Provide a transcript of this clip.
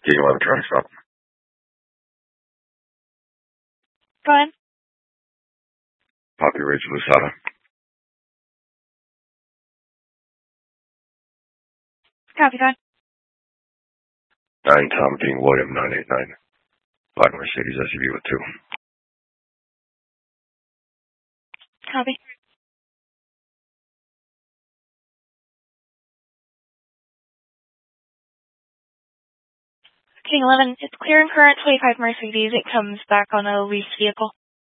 King 11 traffic stop. Go ahead. Poppy Ridge, Lusada. Copy, go ahead. 9 Tom Dean William 989. Black Mercedes SUV with 2. Copy. King 11, it's clear and current 25 Mercedes. It comes back on a leased vehicle.